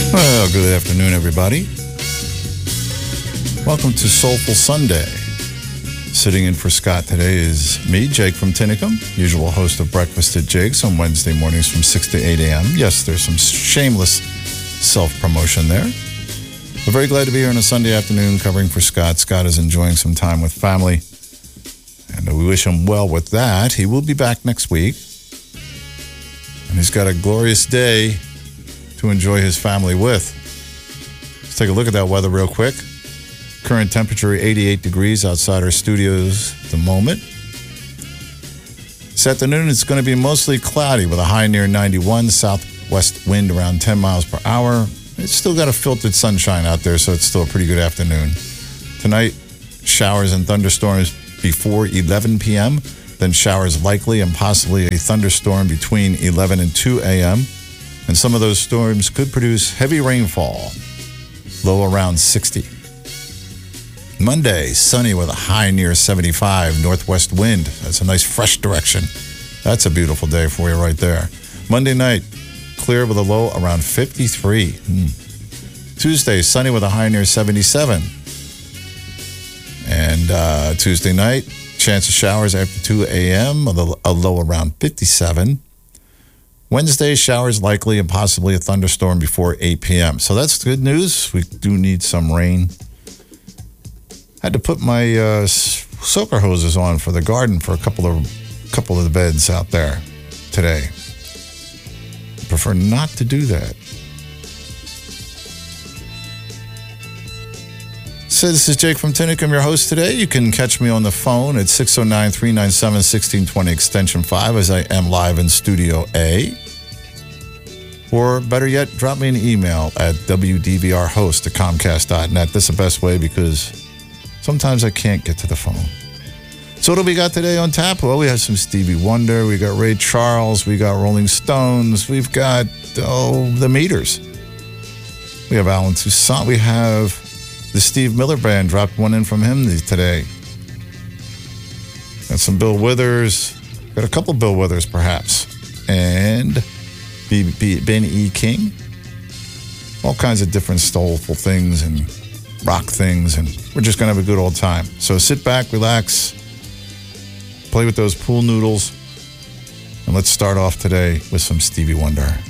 Well, good afternoon, everybody. Welcome to Soulful Sunday. Sitting in for Scott today is me, Jake from Tinicum, usual host of Breakfast at Jake's on Wednesday mornings from 6 to 8 a.m. Yes, there's some shameless self-promotion there. We're very glad to be here on a Sunday afternoon covering for Scott. Scott is enjoying some time with family, and we wish him well with that. He will be back next week, and he's got a glorious day to enjoy his family with. Let's take a look at that weather real quick. Current temperature 88 degrees outside our studios at the moment. This afternoon it's going to be mostly cloudy with a high near 91, southwest wind around 10 miles per hour. It's still got a filtered sunshine out there, so it's still a pretty good afternoon. Tonight, showers and thunderstorms before 11 p.m., then showers likely and possibly a thunderstorm between 11 and 2 a.m., and some of those storms could produce heavy rainfall, low around 60. Monday, sunny with a high near 75, northwest wind. That's a nice fresh direction. That's a beautiful day for you right there. Monday night, clear with a low around 53. Tuesday, sunny with a high near 77. And Tuesday night, chance of showers after 2 a.m., a low around 57. Wednesday, showers likely and possibly a thunderstorm before 8 p.m. So that's good news. We do need some rain. Had to put my soaker hoses on for the garden for a couple of the beds out there today. I prefer not to do that. So this is Jake from Tinicum, your host today. You can catch me on the phone at 609-397-1620 extension 5 as I am live in Studio A. Or better yet, drop me an email at wdvrhost@comcast.net. That's the best way because sometimes I can't get to the phone. So what do we got today on tap? Well, we have some Stevie Wonder, we got Ray Charles, we got Rolling Stones, we've got, the Meters. We have Alan Toussaint, we have the Steve Miller Band, dropped one in from him today. Got some Bill Withers, got a couple Bill Withers perhaps, and Ben E. King. All kinds of different soulful things and rock things, and we're just going to have a good old time. So sit back, relax, play with those pool noodles, and let's start off today with some Stevie Wonder.